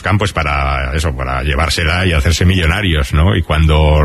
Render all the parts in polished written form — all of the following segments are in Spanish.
buscan pues para llevársela y hacerse millonarios, ¿no? Y cuando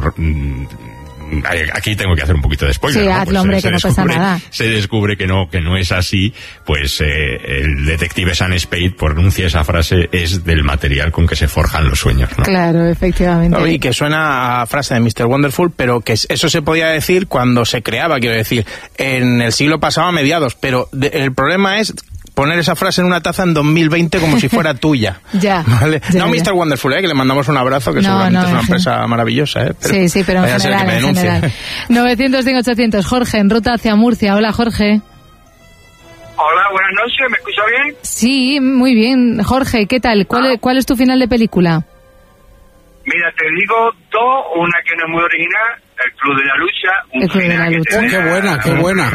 aquí tengo que hacer un poquito de spoiler, sí, ¿no? hazlo, hombre, que no pasa nada. Se descubre que no es así, pues el detective Sam Spade pronuncia esa frase, es del material con que se forjan los sueños, ¿no? Claro, efectivamente. Y que suena a frase de Mr. Wonderful, pero que eso se podía decir cuando se creaba, quiero decir, en el siglo pasado a mediados, pero el problema es poner esa frase en una taza en 2020 como si fuera tuya. Ya. ¿Vale? Ya, no ya. Mr. Wonderful, que le mandamos un abrazo, que seguramente es una empresa maravillosa. Pero, sí, pero en general. 900-100-800. Jorge, en ruta hacia Murcia. Hola, Jorge. Hola, buenas noches. ¿Me escucha bien? Sí, muy bien. Jorge, ¿qué tal? ¿Cuál es tu final de película? Mira, te digo dos. Una que no es muy original, El Club de la Lucha. El Club de la Lucha. Qué buena.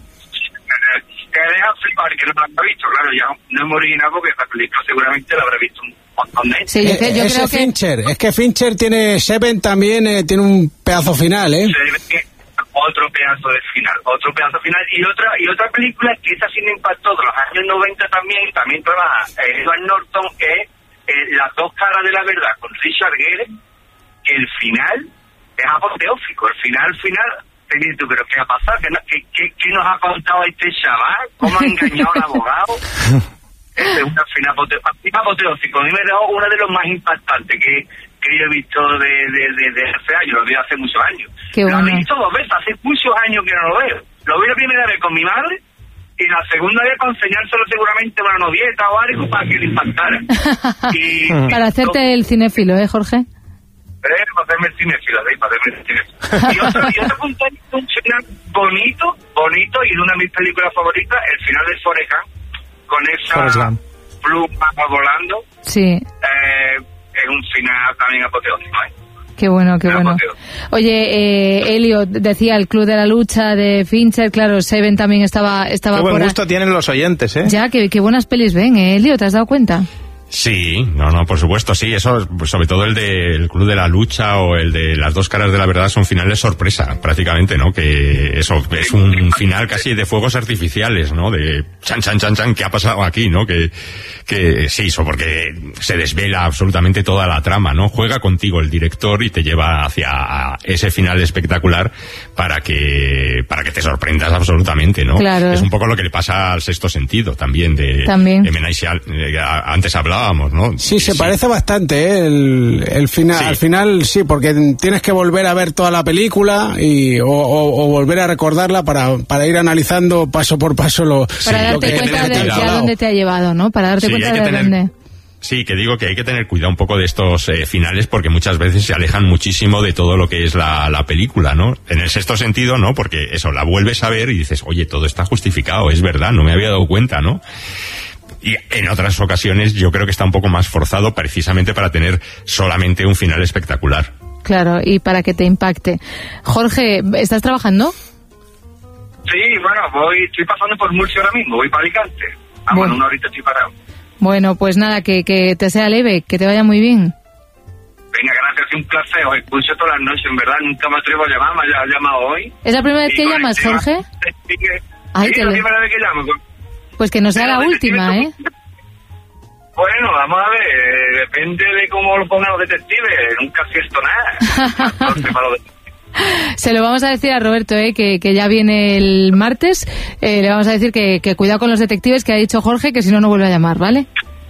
Que deja flipar, que no la habrá visto, claro, ya no es muy original porque esta película seguramente la habrá visto un montón de gente. Sí, yo creo que Fincher, es que Fincher tiene Seven también, tiene un pedazo final, Otro pedazo final y otra película que esa sí me impactó de los años 90 también trabaja Edward Norton, que es Las dos caras de la verdad con Richard Gere, que el final es apoteósico, el final pero ¿qué ha pasado? ¿Qué nos ha contado este chaval? ¿Cómo ha engañado al abogado? Es una final apoteósico. A mí me dejó uno de los más impactantes que yo he visto de hace años, lo vi hace muchos años. Qué bueno. Lo he visto 2 veces, hace muchos años que no lo veo. Lo vi la primera vez con mi madre y la segunda vez para enseñárselo seguramente a una novieta o algo para que le impactara. Para hacerte el cinéfilo, Jorge. Para hacerme el cinéfilo. Y otro punto es un final bonito y de una de mis películas favoritas, el final de Forrest Gump, con esa pluma volando. Sí. Es un final también apoteósico, Qué bueno, qué bueno. Oye, Elio, decía el Club de la Lucha de Fincher, claro, Seven también estaba qué buen gusto tienen los oyentes, Ya, qué buenas pelis ven, Elio, ¿te has dado cuenta? Sí, no, por supuesto, sí, eso, sobre todo el del Club de la Lucha o el de Las dos caras de la verdad son finales sorpresa, prácticamente, ¿no? Que eso es un final casi de fuegos artificiales, ¿no? De chan, ¿qué ha pasado aquí, no? Que sí, eso porque se desvela absolutamente toda la trama, ¿no? Juega contigo el director y te lleva hacia ese final espectacular para que te sorprendas absolutamente, ¿no? Claro. Es un poco lo que le pasa al Sexto Sentido también de M. Night Shyamalan, antes hablaba. ¿No? Sí, se parece bastante, el final. Sí. Al final sí, porque tienes que volver a ver toda la película o volver a recordarla para ir analizando paso por paso para darte cuenta de a dónde te ha llevado, ¿no? Para darte cuenta de dónde. Sí, que digo que hay que tener cuidado un poco de estos finales porque muchas veces se alejan muchísimo de todo lo que es la película, ¿no? En el Sexto Sentido, ¿no? Porque eso, la vuelves a ver y dices, oye, todo está justificado, es verdad, no me había dado cuenta, ¿no? Y en otras ocasiones yo creo que está un poco más forzado precisamente para tener solamente un final espectacular. Claro, y para que te impacte. Jorge, ¿estás trabajando? Sí, bueno, estoy pasando por Murcia ahora mismo, voy para Alicante. Bueno, una horita estoy parado. Bueno, pues nada, que te sea leve, que te vaya muy bien. Venga, gracias, un placer, os escucho todas las noches, en verdad, nunca me atrevo a llamar, me has llamado hoy. ¿Es la primera vez que llamas, Jorge? Sí, es la primera vez que llamo. Pues que no sea la última, Bueno, vamos a ver, depende de cómo lo pongan los detectives, nunca acierto nada. Se lo vamos a decir a Roberto, que ya viene el martes, le vamos a decir que cuidado con los detectives, que ha dicho Jorge, que si no vuelve a llamar, ¿vale?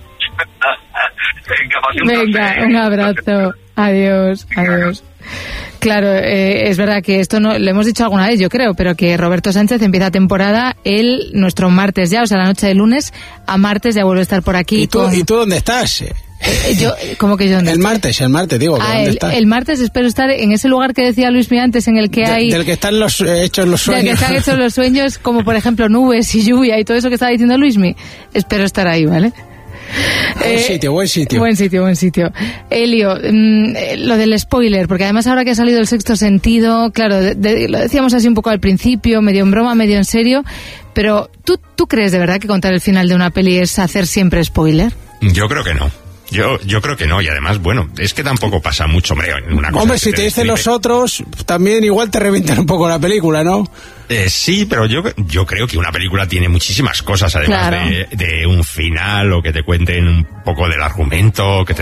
Venga, un abrazo, adiós. Claro, es verdad que esto no lo hemos dicho alguna vez, yo creo, pero que Roberto Sánchez empieza temporada nuestro martes ya, o sea, la noche de lunes a martes ya vuelve a estar por aquí. ¿Y tú dónde estás? ¿Cómo que yo dónde estoy? El martes, digo. ¿Dónde estás? El martes espero estar en ese lugar que decía Luismi antes, en el que hay... Del que están hechos los sueños. Del que están hechos los sueños, como por ejemplo nubes y lluvia y todo eso que estaba diciendo Luismi. Espero estar ahí, ¿vale? Buen sitio. Elio, lo del spoiler, porque además ahora que ha salido el Sexto Sentido, claro, lo decíamos así un poco al principio, medio en broma, medio en serio, pero ¿tú crees de verdad que contar el final de una peli es hacer siempre spoiler? Yo creo que no. Yo creo que no, y además, bueno, es que tampoco pasa mucho, hombre. Hombre, si te dicen los otros, también igual te revientan un poco la película, ¿no? Sí, pero yo creo que una película tiene muchísimas cosas, además de un final, o que te cuenten un poco del argumento, que te